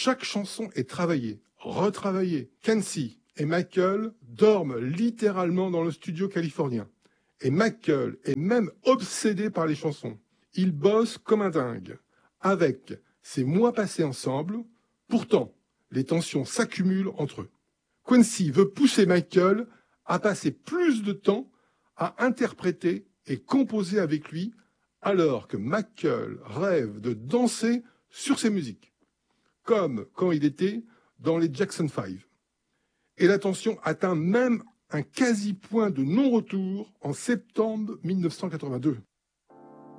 Chaque chanson est travaillée, retravaillée. Quincy et Michael dorment littéralement dans le studio californien. Et Michael est même obsédé par les chansons. Il bosse comme un dingue. Avec ces mois passés ensemble, pourtant, les tensions s'accumulent entre eux. Quincy veut pousser Michael à passer plus de temps à interpréter et composer avec lui, alors que Michael rêve de danser sur ses musiques, comme quand il était dans les Jackson 5. Et la tension atteint même un quasi-point de non-retour en septembre 1982.